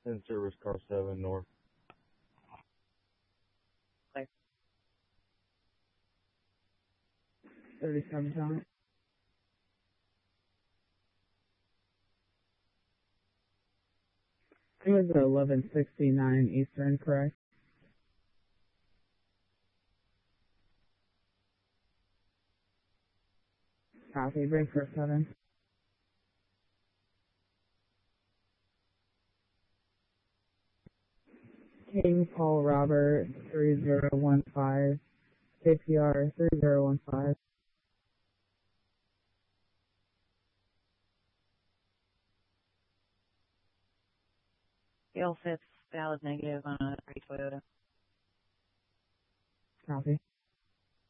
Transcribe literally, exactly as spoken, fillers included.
In service car seven north. Like thirty-seven John. It was eleven sixty-nine Eastern, correct? Copy, break for seven. King Paul Robert three zero one five, K P R three zero one five. Gale Fitz, valid negative on a three Toyota. Copy.